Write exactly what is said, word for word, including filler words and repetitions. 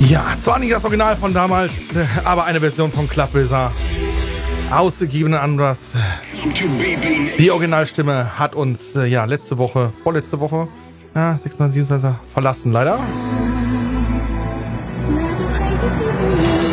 Ja, zwar nicht das Original von damals, aber eine Version von Club Bizarre. Ausgegeben anders. Die Originalstimme hat uns äh, ja letzte Woche, vorletzte Woche, ja, sechsundzwanzig, siebenundzwanzig verlassen leider.